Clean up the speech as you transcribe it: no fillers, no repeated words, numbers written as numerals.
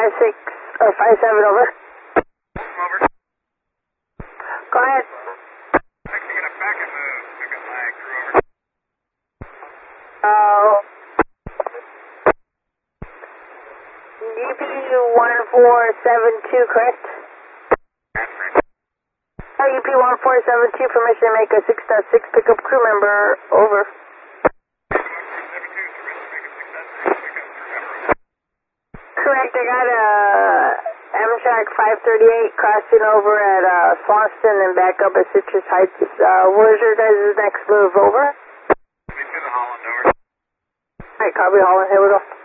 56 or 57 over. Over. Go ahead. Actually, gonna back and move. Pick up my crew over. UP 1472, correct? UP 1472, permission to make a 6.6 pickup crew member, over. Correct, I got a Amtrak 538 crossing over at Swanston and back up at Citrus Heights. Where's your guys' next move, over? To the Holland, over. Alright, copy Holland, here we go.